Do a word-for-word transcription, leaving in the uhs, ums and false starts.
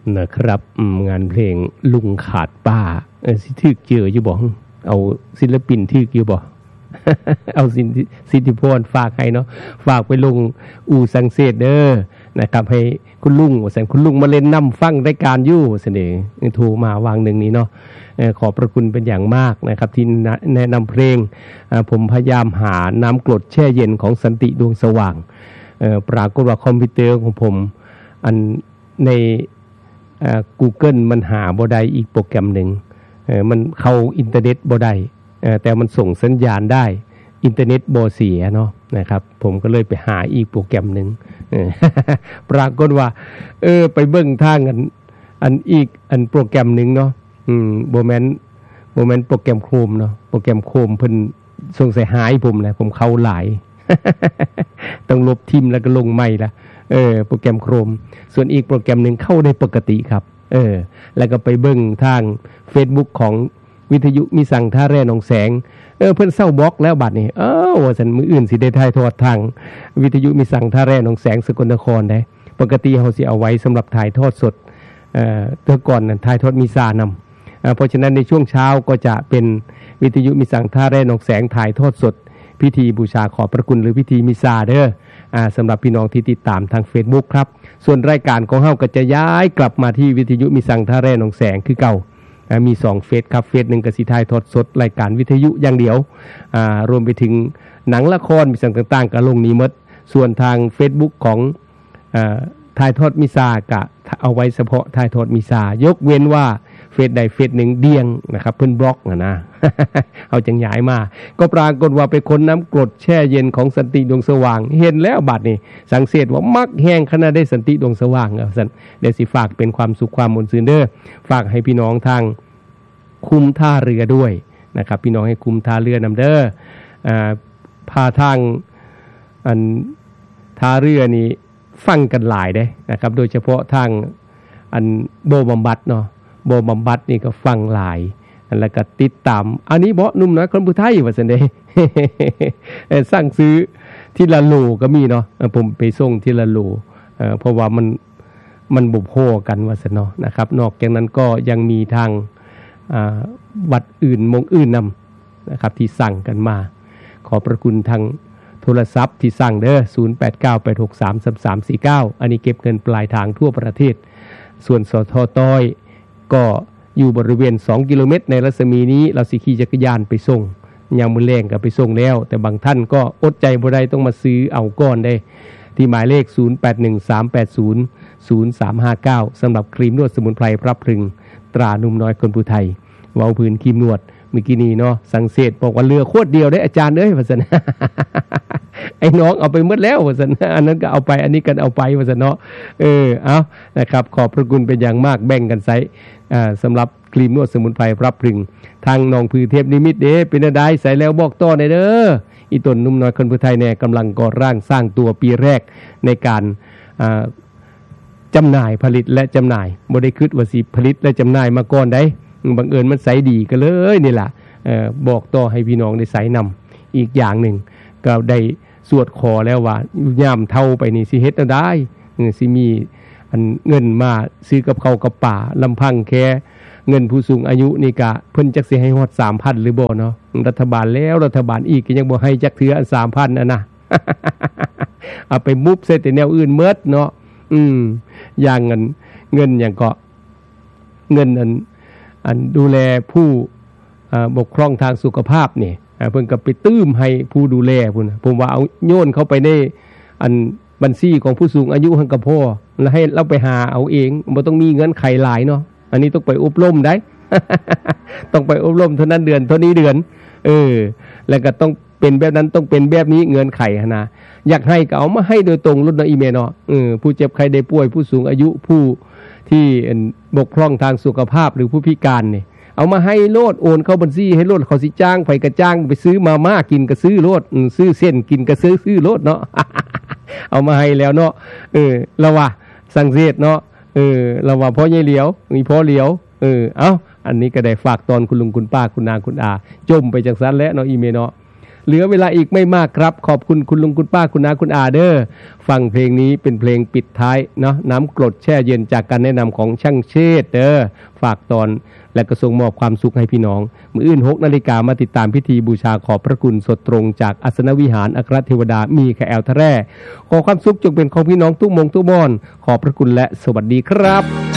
นะครับงานเพลงลุงขาดป้าเออสิทึกเจออยู่บ่เอาศิลปินทึกอยู่บ่ เอาสิสิทธิพรฝากให้เนาะฝากไปลงอู่สังเสษเด้อนะครับให้คุณลุงว่าซั่นคุณลุงมาเล่นนำฟังรายการอยู่ซั่นเด้โทรมาวางหนึ่งนี้เนาะเอ่อขอบพระคุณเป็นอย่างมากนะครับที่แนะนำเพลงอ่าผมพยายามหาน้ำกรดแช่เย็นของสันติดวงสว่างเอ่อปรากฏว่าคอมพิวเตอร์ของผมอันในอ่า Google มันหาบ่ได้อีกโปรแกรมหนึ่งเอ่อมันเข้าอินเทอร์เน็ตบ่ได้เอ่อแต่มันส่งสัญญาณได้อินเทอร์เน็ตบ่เสียเนาะนะครับผมก็เลยไปหาอีกโปรแกรมหนึ่งเออ ปรากฏว่าเออไปเบิ่งทางอันอันอีกอันโปรแกรมหนึ่งเนาะอืมบ่แม่นบ่แม่นโปรแกรม Chrome เนาะโปรแกรม Chrome เพิ่นสงสัยหายผมแหละผมเข้าหลาย ต้องลบทิมแล้วก็ลงใหม่ละเออโปรแกรม Chrome ส่วนอีกโปรแกรมหนึ่งเข้าได้ปกติครับเออแล้วก็ไปเบิ่งทาง Facebook ของวิทยุมีสั่งท่าแร่หนองแสงเออเพิ่นเซาบล็อกแล้วบัดนี้เอ้าว่าซั่นมื้ออื่นสิได้ถ่ายทอดทางวิทยุมีสั่งท่าแร่หนองแสงสกลนครได้ปกติเฮาสิเอาไว้สำหรับถ่ายทอดสดเอ่อแต่ก่อนนั้นถ่ายทอดมีซานำเอ่อเพราะฉะนั้นในช่วงเช้าก็จะเป็นวิทยุมีสั่งท่าแร่หนองแสงถ่ายทอดสดพิธีบูชาขอบพระคุณหรือพิธีมิซาเด้ออ่าสำหรับพี่น้องที่ติดตามทาง Facebook ครับส่วนรายการของเฮาก็จะย้ายกลับมาที่วิทยุมีสั่งท่าแร่หนองแสงคือเก่ามีสองเฟซครับเฟซหนึ่งก็สิถ่ายทอดสดรายการวิทยุอย่างเดียวอ่ารวมไปถึงหนังละครมีสั่งต่างๆก็ลงนี้หมดส่วนทาง Facebook ของอ่าถ่ายทอดมิซาก็เอาไว้เฉพาะถ่ายทอดมิซายกเว้นว่าเฟซใดเฟซหนึ่งเดียงนะครับเพิ่นบล็อกนะนะ เอาจังย้ายมาก็ปรากฏว่าไปค้นน้ำกรดแช่เย็นของสันติดวงสว่างเห็นแล้วบัดนี้สังเกตว่ามักแห้งขนาดได้สันติดวงสว่างเอาซั่นเดี๋ยวสิฝากเป็นความสุขความมนต์ซื่นเด้อฝากให้พี่น้องทางคุมท่าเรือด้วยนะครับพี่น้องให้คุมท่าเรือนำเด้ออ่าพาทางอันท่าเรือนี่ฟังกันหลายเด้นะครับโดยเฉพาะทางอันโบบำบัดเนาะโบบำบัดนี่ก็ฟังหลายแล้วก็ติดตามอันนี้บ่หนุ่มน้อยคนผู้ไทยว่าซั่นเด้ สั่งซื้อที่ละโลก็มีเนาะผมไปส่งที่ละโลเอ่อเพราะว่ามันมันบ่พอกันว่าซั่นเนาะนะครับนอกจากนั้นก็ยังมีทางอ่าวัดอื่นมงอื่นนำนะครับที่สั่งกันมาขอประคุณทางโทรศัพท์ที่สั่งเด้อศูนย์ แปด เก้า แปด หก สาม สาม สาม สี่ เก้าอันนี้เก็บเงินปลายทางทั่วประเทศส่วนสทต้อยก็อยู่บริเวณสองกิโลเมตรในรัศมีนี้เราสิขี่จักรยานไปส่งยามมื้อแลงก็ไปส่งแล้วแต่บางท่านก็อดใจบ่ได้ต้องมาซื้อเอาก่อนได้ที่หมายเลขศูนย์ แปด หนึ่ง สาม แปด ศูนย์ ศูนย์ สาม ห้า เก้าสำหรับครีมนวดสมุนไพรพระพรึงตราหนุ่มน้อยคนผู้ไทยเว้าพื้นครีมนวดเมื่อกี้นี้เนาะสังเสษบอกว่าเรือโคตรเดียวได้อาจารย์เอ้ยว่าซั่น ไอ้น้องเอาไปหมดแล้วว่าซั่นอันนั้นก็เอาไปอันนี้ก็เอาไปว่าซั่นเนาะเออเอานะครับขอบพระคุณเป็นอย่างมากแบ่งกันใช้อ่าสำหรับครีมนวดสมุนไพรพระพรึงทางหนองผือเทพนิมิตเด้เป็นได้ใส่แล้วบอกต่อได้เด้ออีต้นหนุ่มน้อยคนผู้ไทยเนี่ยกำลังก่อร่างสร้างตัวปีแรกในการอ่าจำหน่ายผลิตและจำหน่ายบ่ได้คิดว่าสิผลิตและจำหน่ายมาก่อนได้บังเอิญมันใสดีก็เลยนี่ล่ะเอ่อบอกต่อให้พี่น้องได้ใส่นำอีกอย่างหนึ่งก็ได้สวดขอแล้วว่าย่ามเท่าไปนี่สิเฮ็ดได้สิมีอันเงินมาซื้อกับข้าวกับป่าลำพังแค่เงินผู้สูงอายุนี่ก็เพิ่นจักสิให้ฮอด สามพัน หรือบ่เนาะรัฐบาลแล้วรัฐบาลอีกก็ยังบ่ให้จักเทื่อ สามพัน น่ะนะ เอาไปมุบใส่แต่แนวอื่นหมดเนาะอืมอย่างเงินเงินอย่างก็เงินอันอันดูแลผู้บกพร่องทางสุขภาพนี่เพิ่นก็ไปตื้มให้ผู้ดูแลพุ่นผมว่าเอาโยนเข้าไปในอันบัญชีของผู้สูงอายุหั่นก็พอแล้วให้เราไปหาเอาเองบ่ต้องมีเงินไขหลายเนาะอันนี้ต้องไปอบรมได้ ต้องไปอบรมเท่านั้นเดือนเท่านี้เดือนเออแล้วก็ต้องเป็นแบบนั้นต้องเป็นแบบนี้เงินไขหั่นนะอยากให้ก็เอามาให้โดยตรงรุ่นอีเมลเนาะเออผู้เจ็บไข้ได้ป่วยผู้สูงอายุผู้ที่บกพร่องทางสุขภาพหรือผู้พิการนี่เอามาให้โลดโอนเข้าบัญชีให้โลดเขาสิจ้างไปกระจ้างไปซื้อมาม่ากินก็ซื้อโลดซื้อเส้นกินก็ซื้อซื้อโลดเนาะ เอามาให้แล้วเนาะเออเราว่าสังเกตเนาะเออเราว่าพ่อใหญ่เหลียวมีพ่อเหลียวเออเอ้าอันนี้ก็ได้ฝากตอนคุณลุงคุณป้าคุณนาคุณอาจมไปจังซั่นแล้วเนาะอีเมเนาะเหลือเวลาอีกไม่มากครับขอบคุณคุณลุงคุณป้าคุณน้าคุณอาเด้อฟังเพลงนี้เป็นเพลงปิดท้ายเนาะน้ำกรดแช่เย็นจากการแนะนำของช่างเชษเด้อฝากตอนและก็ส่งมอบความสุขให้พี่น้องมื้ออื่นหกนาฬิกามาติดตามพิธีบูชาขอบพระคุณสดตรงจากอัสนวิหารอัครเทวดามีแคแอลทะแร่ขอความสุขจงเป็นของพี่น้องทุกมงทุกม่อนขอบพระคุณและสวัสดีครับ